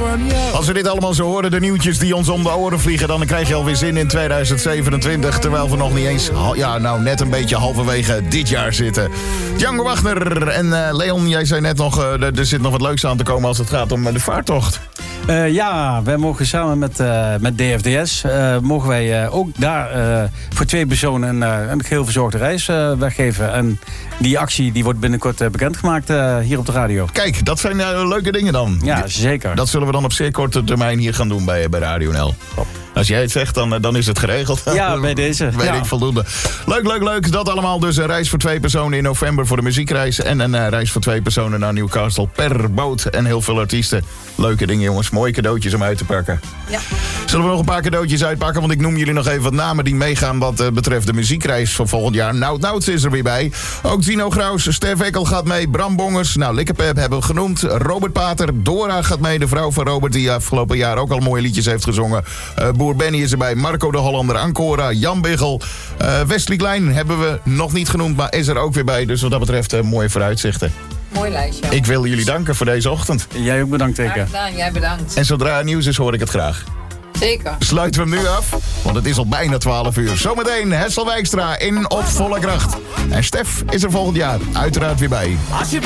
Als we dit allemaal zo horen, de nieuwtjes die ons om de oren vliegen, dan krijg je alweer zin in 2027. Terwijl we nog niet eens, net een beetje halverwege dit jaar zitten. Django Wagner en Leon, jij zei net nog, er zit nog wat leuks aan te komen als het gaat om de vaartocht. Ja, wij mogen samen met DFDS mogen wij ook daar voor 2 personen een geheel verzorgde reis weggeven. En die actie die wordt binnenkort bekendgemaakt hier op de radio. Kijk, dat zijn leuke dingen dan. Ja, zeker. Dat zullen we dan op zeer korte termijn hier gaan doen bij Radio NL. Als jij het zegt, dan is het geregeld. Ja, bij deze. Weet ik voldoende. Leuk. Dat allemaal dus een reis voor 2 personen in november voor de muziekreis. En een reis voor 2 personen naar Newcastle per boot. En heel veel artiesten. Leuke dingen, jongens. Mooie cadeautjes om uit te pakken. Ja. Zullen we nog een paar cadeautjes uitpakken? Want ik noem jullie nog even wat namen die meegaan wat betreft de muziekreis van volgend jaar. Nouts is er weer bij. Ook Tino Graus, Stef Ekkel gaat mee. Bram Bongers, Likkepep hebben we genoemd. Robert Pater, Dora gaat mee. De vrouw van Robert die afgelopen jaar ook al mooie liedjes heeft gezongen. Boer Benny is erbij. Marco de Hollander, Ancora, Jan Biggel. Wesley Klein hebben we nog niet genoemd, maar is er ook weer bij. Dus wat dat betreft mooie vooruitzichten. Mooi lijstje. Ik wil jullie danken voor deze ochtend. Jij ook bedankt, Teke. Graag gedaan, jij bedankt. En zodra er nieuws is, hoor ik het graag. Zeker. Sluiten we hem nu af, want het is al bijna 12 uur. Zometeen Hessel Wijkstra in Op Volle Kracht. En Stef is er volgend jaar uiteraard weer bij. Als je